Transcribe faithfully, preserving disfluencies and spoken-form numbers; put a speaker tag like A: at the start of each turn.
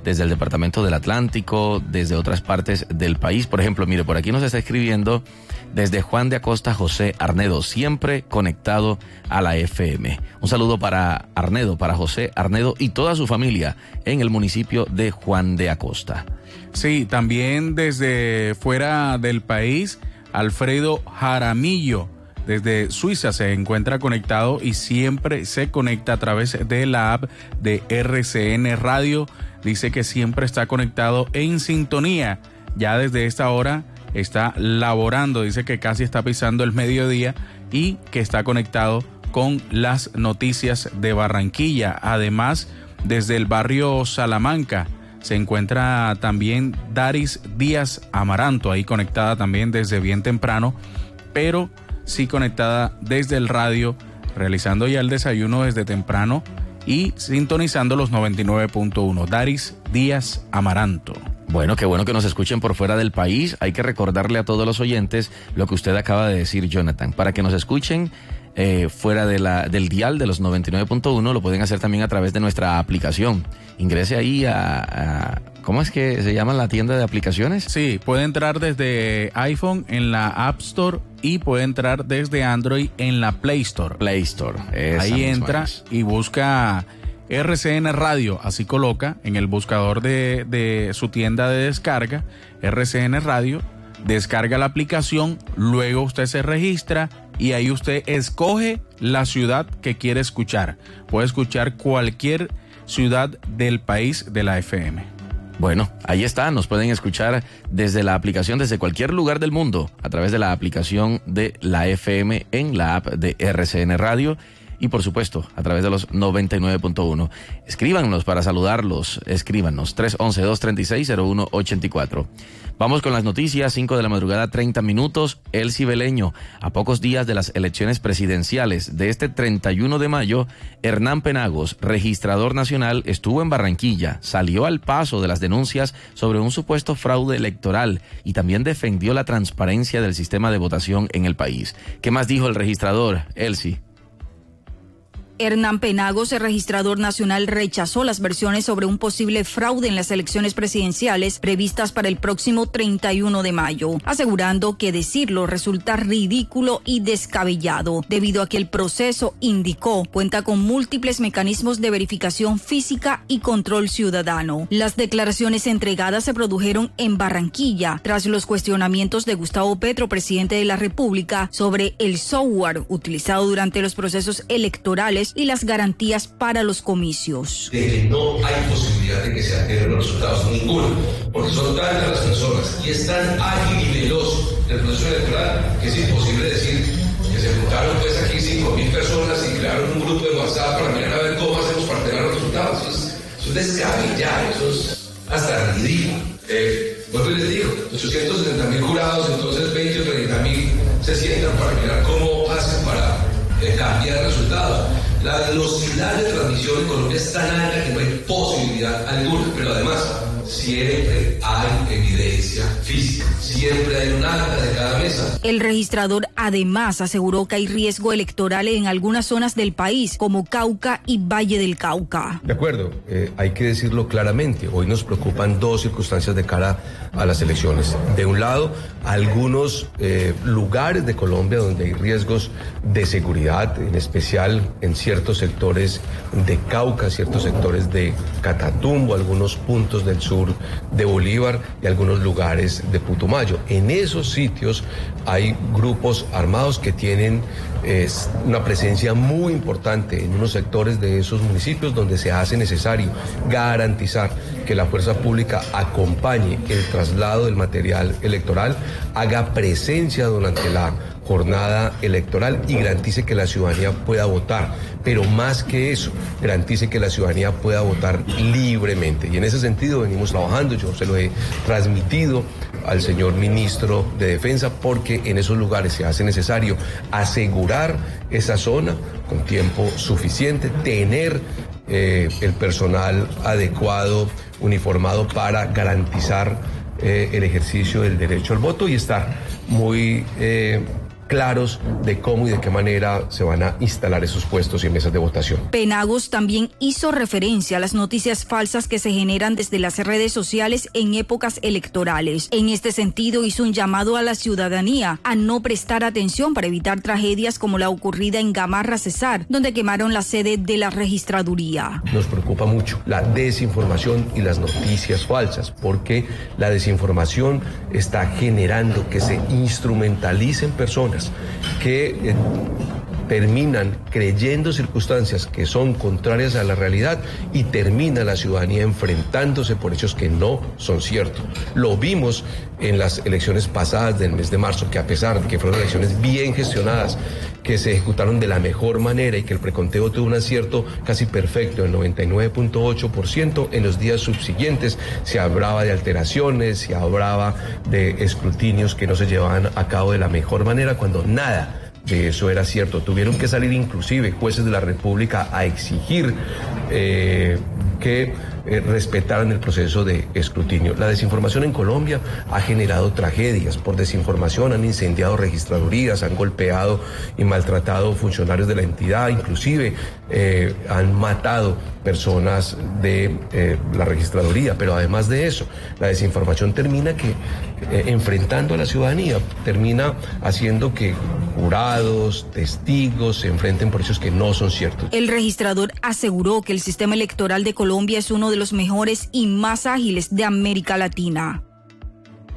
A: desde el departamento del Atlántico, desde otras partes del país. Por ejemplo, mire, por aquí nos está escribiendo desde Juan de Acosta José Arnedo, siempre conectado a la F M. Un saludo para Arnedo, para José Arnedo y toda su familia en el municipio de Juan de Acosta.
B: Sí, también desde fuera del país, Alfredo Jaramillo, desde Suiza se encuentra conectado y siempre se conecta a través de la app de R C N Radio. Dice que siempre está conectado en sintonía. Ya desde esta hora está laborando, dice que casi está pisando el mediodía y que está conectado con las noticias de Barranquilla. Además, desde el barrio Salamanca se encuentra también Daris Díaz Amaranto, ahí conectada también desde bien temprano, pero sí conectada desde el radio, realizando ya el desayuno desde temprano y sintonizando los noventa y nueve punto uno. Daris Díaz Amaranto.
A: Bueno, qué bueno que nos escuchen por fuera del país. Hay que recordarle a todos los oyentes lo que usted acaba de decir, Jonathan. Para que nos escuchen eh, fuera de la, del dial de los noventa y nueve punto uno, lo pueden hacer también a través de nuestra aplicación. Ingrese ahí a, a... ¿Cómo es que se llama la tienda de aplicaciones?
B: Sí, puede entrar desde iPhone en la App Store y puede entrar desde Android en la Play Store.
A: Play Store.
B: Ahí entra es. y busca R C N Radio, así coloca en el buscador de, de su tienda de descarga, R C N Radio, descarga la aplicación, luego usted se registra y ahí usted escoge la ciudad que quiere escuchar. Puede escuchar cualquier ciudad del país de la F M.
A: Bueno, ahí está, nos pueden escuchar desde la aplicación, desde cualquier lugar del mundo, a través de la aplicación de la F M en la app de R C N Radio y por supuesto a través de los noventa y nueve punto uno. Escríbanos para saludarlos, escríbanos tres once, dos treinta y seis, cero uno ochenta y cuatro. Vamos con las noticias, cinco de la madrugada, treinta minutos. Elsie Beleño, a pocos días de las elecciones presidenciales de este treinta y uno de mayo, Hernán Penagos, registrador nacional, estuvo en Barranquilla, salió al paso de las denuncias sobre un supuesto fraude electoral y también defendió la transparencia del sistema de votación en el país. ¿Qué más dijo el registrador, Elsie?
C: Hernán Penagos, el registrador nacional, rechazó las versiones sobre un posible fraude en las elecciones presidenciales previstas para el próximo treinta y uno de mayo, asegurando que decirlo resulta ridículo y descabellado, debido a que el proceso, indicó, cuenta con múltiples mecanismos de verificación física y control ciudadano. Las declaraciones entregadas se produjeron en Barranquilla, tras los cuestionamientos de Gustavo Petro, presidente de la República, sobre el software utilizado durante los procesos electorales y las garantías para los comicios.
D: De que no hay posibilidad de que se alteren los resultados, ninguno, porque son tantas las personas y es tan ágil y veloz el proceso electoral que es imposible decir que se juntaron pues aquí cinco mil personas y crearon un grupo de WhatsApp para mirar a ver cómo hacemos para tener los resultados. Eso es, eso es descabellado, eso es hasta ridículo. Eh, bueno, les digo, ochocientos setenta mil jurados, entonces veinte o treinta mil se sientan para mirar cómo hacen para eh, cambiar resultados. La velocidad de transmisión en Colombia es tan alta que no hay posibilidad alguna, pero además siempre hay evidencia física, siempre hay un acta de cada mesa.
C: El registrador además aseguró que hay riesgo electoral en algunas zonas del país, como Cauca y Valle del Cauca.
E: De acuerdo, eh, hay que decirlo claramente, hoy nos preocupan dos circunstancias de cara a las elecciones. De un lado, algunos eh, lugares de Colombia donde hay riesgos de seguridad, en especial en ciertos sectores de Cauca, ciertos sectores de Catatumbo, algunos puntos del sur de Bolívar y algunos lugares de Putumayo. En esos sitios hay grupos armados que tienen eh, una presencia muy importante en unos sectores de esos municipios donde se hace necesario garantizar que la fuerza pública acompañe el traslado del material electoral, haga presencia durante la jornada electoral y garantice que la ciudadanía pueda votar, pero más que eso, garantice que la ciudadanía pueda votar libremente. Y en ese sentido venimos trabajando, yo se lo he transmitido al señor ministro de Defensa, porque en esos lugares se hace necesario asegurar esa zona con tiempo suficiente, tener eh, el personal adecuado, uniformado para garantizar eh, el ejercicio del derecho al voto y estar muy... Eh, claros de cómo y de qué manera se van a instalar esos puestos y mesas de votación.
C: Penagos también hizo referencia a las noticias falsas que se generan desde las redes sociales en épocas electorales. En este sentido, hizo un llamado a la ciudadanía a no prestar atención para evitar tragedias como la ocurrida en Gamarra Cesar, donde quemaron la sede de la registraduría.
E: Nos preocupa mucho la desinformación y las noticias falsas, porque la desinformación está generando que se instrumentalicen personas que eh, terminan creyendo circunstancias que son contrarias a la realidad y termina la ciudadanía enfrentándose por hechos que no son ciertos. Lo vimos en las elecciones pasadas del mes de marzo, que a pesar de que fueron elecciones bien gestionadas, que se ejecutaron de la mejor manera y que el preconteo tuvo un acierto casi perfecto, el noventa y nueve punto ocho por ciento, en los días subsiguientes se hablaba de alteraciones, se hablaba de escrutinios que no se llevaban a cabo de la mejor manera, cuando nada de eso era cierto. Tuvieron que salir inclusive jueces de la República a exigir eh, que eh, respetaran el proceso de escrutinio. La desinformación en Colombia ha generado tragedias. Por desinformación han incendiado registradurías, han golpeado y maltratado funcionarios de la entidad, inclusive eh, han matado personas de eh, la registraduría. Pero además de eso, la desinformación termina que eh, enfrentando a la ciudadanía, termina haciendo que jurados, testigos se enfrenten por hechos que no son ciertos.
C: El registrador aseguró que el sistema electoral de Colombia es uno de los mejores y más ágiles de América Latina.